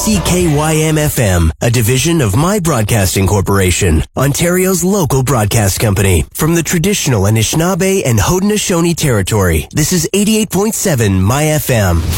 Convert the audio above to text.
CKYM-FM, a division of My Broadcasting Corporation, Ontario's local broadcast company. From the traditional Anishinaabe and Haudenosaunee territory, this is 88.7 My FM.